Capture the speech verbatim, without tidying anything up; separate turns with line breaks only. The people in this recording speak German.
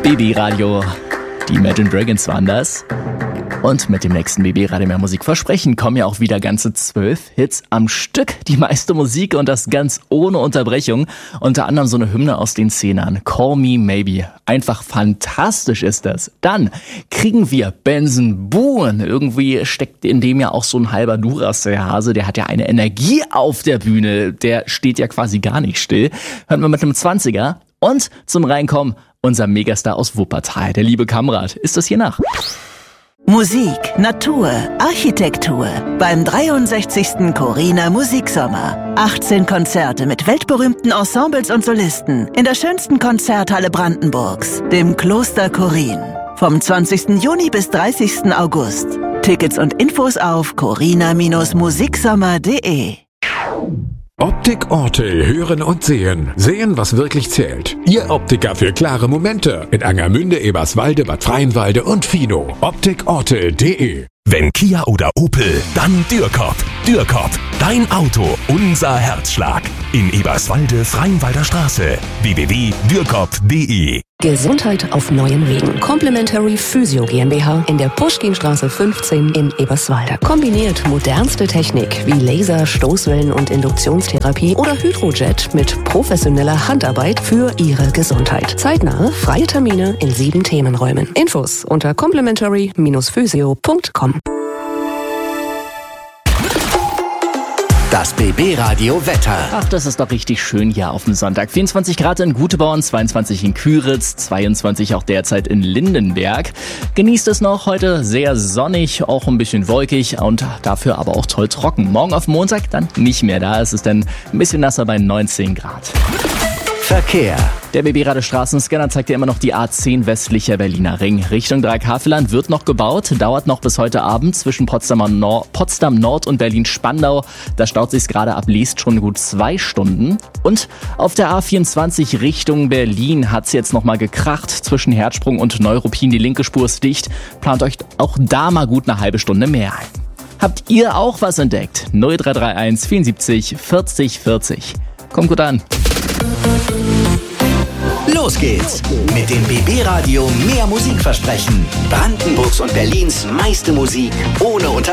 B B-Radio. Die Imagine Dragons waren das. Und mit dem nächsten B B-Radio mehr Musik versprechen kommen ja auch wieder ganze zwölf Hits am Stück. Die meiste Musik und das ganz ohne Unterbrechung. Unter anderem so eine Hymne aus den Zehnern. Call Me Maybe. Einfach fantastisch ist das. Dann kriegen wir Benson Boone. Irgendwie steckt in dem ja auch so ein halber Duracell-Hase. Der hat ja eine Energie auf der Bühne. Der steht ja quasi gar nicht still. Hören wir mit einem zwanziger. Und zum Reinkommen unser Megastar aus Wuppertal. Der liebe Kamrat. Ist das hier nach?
Musik, Natur, Architektur beim dreiundsechzigsten Corina Musiksommer. achtzehn Konzerte mit weltberühmten Ensembles und Solisten in der schönsten Konzerthalle Brandenburgs, dem Kloster Korin. Vom zwanzigsten Juni bis dreißigsten August. Tickets und Infos auf corina musiksommer punkt de.
Optik Ortel hören und sehen. Sehen, was wirklich zählt. Ihr Optiker für klare Momente. In Angermünde, Eberswalde, Bad Freienwalde und Fino. optik ortel punkt de.
Wenn Kia oder Opel, dann Dürkop. Dürkop, dein Auto, unser Herzschlag. In Eberswalde, Freienwalder Straße. w w w punkt dürkop punkt de.
Gesundheit auf neuen Wegen. Complementary Physio GmbH in der Puschkinstraße fünfzehn in Eberswalde. Kombiniert modernste Technik wie Laser, Stoßwellen und Induktionstherapie oder Hydrojet mit professioneller Handarbeit für Ihre Gesundheit. Zeitnahe, freie Termine in sieben Themenräumen. Infos unter complementary physio punkt com.
Das B B-Radio Wetter.
Ach, das ist doch richtig schön hier auf dem Sonntag. vierundzwanzig Grad in Gutebauern, zweiundzwanzig in Küritz, zweiundzwanzig auch derzeit in Lindenberg. Genießt es noch, heute sehr sonnig, auch ein bisschen wolkig und dafür aber auch toll trocken. Morgen auf Montag dann nicht mehr, da ist es dann ein bisschen nasser bei neunzehn Grad.
Verkehr.
Der B B-Radio Straßenscanner zeigt dir immer noch die A zehn westlicher Berliner Ring. Richtung Dreieckhavelland wird noch gebaut, dauert noch bis heute Abend zwischen Potsdam Nord, Potsdam Nord und Berlin-Spandau. Da staut sich's gerade ab Liest schon gut zwei Stunden. Und auf der A vierundzwanzig Richtung Berlin hat's jetzt noch mal gekracht. Zwischen Herzsprung und Neuruppin die linke Spur ist dicht. Plant euch auch da mal gut eine halbe Stunde mehr ein. Habt ihr auch was entdeckt? null drei drei eins vierundsiebzig vierzig vierzig. Kommt gut an.
Los geht's mit dem B B-Radio mehr Musik versprechen. Brandenburgs und Berlins meiste Musik ohne Unterbrechung.